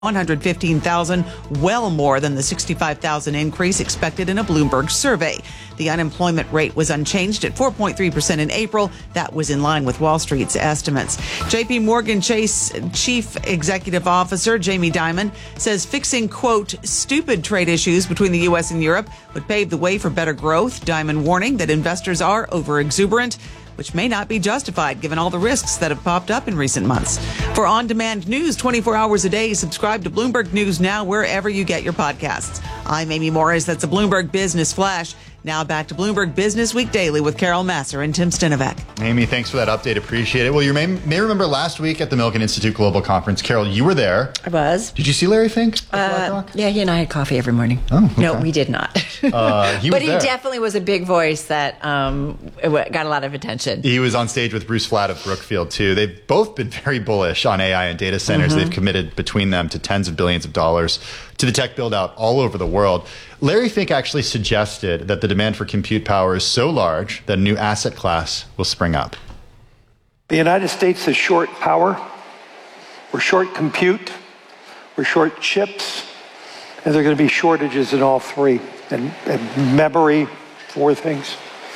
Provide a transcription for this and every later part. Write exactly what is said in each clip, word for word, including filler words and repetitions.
one hundred fifteen thousand, well more than the sixty-five thousand increase expected in a Bloomberg survey. The unemployment rate was unchanged at four point three percent in April. That was in line with Wall Street's estimates. J P Morgan Chase Chief Executive Officer Jamie Dimon says fixing, quote, stupid trade issues between the U S and Europe would pave the way for better growth. Dimon warning that investors are overexuberant, which may not be justified given all the risks that have popped up in recent months. For on-demand news twenty-four hours a day, subscribe to Bloomberg News Now wherever you get your podcasts. I'm Amy Morris. That's a Bloomberg Business Flash. Now back to Bloomberg Business Week Daily with Carol Masser and Tim Stinovec. Amy, thanks for that update. Appreciate it. Well, you may, may remember last week at the Milken Institute Global Conference, Carol, you were there. I was. Did you see Larry Fink? Uh, yeah, he and I had coffee every morning. Oh, okay. No, we did not. Uh, he but was he there. definitely was a big voice that um, got a lot of attention. He was on stage with Bruce Flatt of Brookfield, too. They've both been very bullish on A I and data centers. Mm-hmm. They've committed between them to tens of billions of dollars to the tech build-out all over the world. Larry Fink actually suggested that the demand for compute power is so large that a new asset class will spring up. The United States is short power, we're short compute, we're short chips, and there are going to be shortages in all three, and, and memory, four things.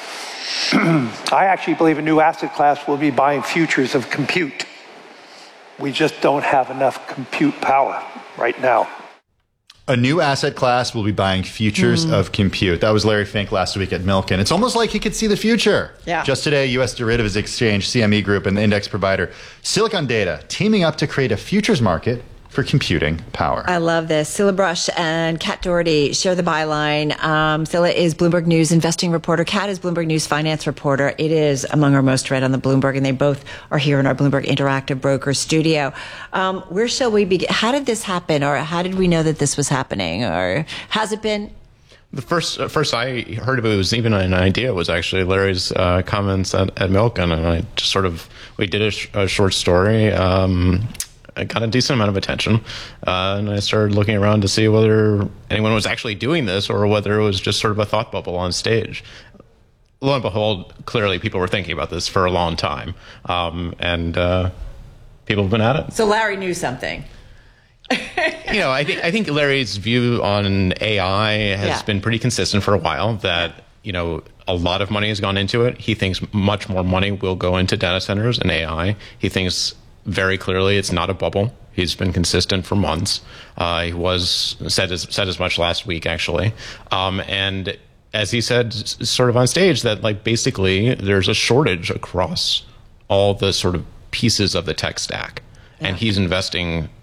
I actually believe a new asset class will be buying futures of compute. We just don't have enough compute power right now. A new asset class will be buying futures mm. of compute. That was Larry Fink last week at Milken. It's almost like he could see the future. Yeah. Just today, U S derivatives exchange, C M E Group, and the index provider Silicon Data teaming up to create a futures market for computing power. I love this. Scilla Brush and Kat Doherty share the byline. Um, Scilla is Bloomberg News investing reporter. Kat is Bloomberg News finance reporter. It is among our most read on the Bloomberg, and they both are here in our Bloomberg Interactive Broker studio. Um, where shall we begin? How did this happen, or how did we know that this was happening, or has it been? The first uh, first I heard of it was even an idea was actually Larry's uh, comments at, at Milken, and I just sort of, we did a, sh- a short story. Um, I got a decent amount of attention, uh, and I started looking around to see whether anyone was actually doing this or whether it was just sort of a thought bubble on stage. Lo and behold, clearly people were thinking about this for a long time, um, and uh, people have been at it. So Larry knew something. You know, I think I think Larry's view on A I has yeah. been pretty consistent for a while. That you know, a lot of money has gone into it. He thinks much more money will go into data centers and A I. He thinks very clearly it's not a bubble. He's been consistent for months. Uh, he was said as said as much last week, actually. Um, and as he said, s- sort of on stage, that like basically there's a shortage across all the sort of pieces of the tech stack, yeah. and he's investing